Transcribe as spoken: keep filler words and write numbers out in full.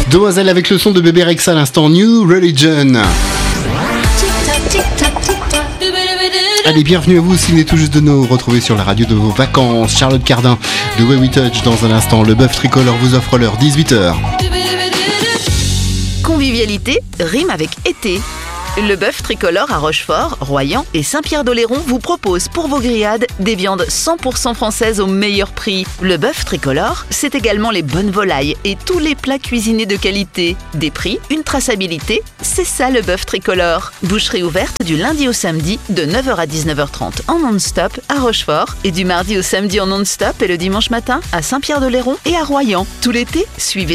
Demoiselle avec le son de Bébé Rexha à l'instant, New Religion. Allez, bienvenue à vous si vous venez tout juste de nous retrouver sur la radio de vos vacances. Charlotte Cardin de Way We Touch dans un instant. Le bœuf tricolore vous offre l'heure dix-huit heures. Convivialité rime avec été. Le bœuf tricolore à Rochefort, Royan et Saint-Pierre-d'Oléron vous propose pour vos grillades des viandes cent pour cent françaises au meilleur prix. Le bœuf tricolore, c'est également les bonnes volailles et tous les plats cuisinés de qualité. Des prix, une traçabilité, c'est ça le bœuf tricolore. Boucherie ouverte du lundi au samedi de neuf heures à dix-neuf heures trente en non-stop à Rochefort et du mardi au samedi en non-stop et le dimanche matin à Saint-Pierre-d'Oléron et à Royan. Tout l'été, suivez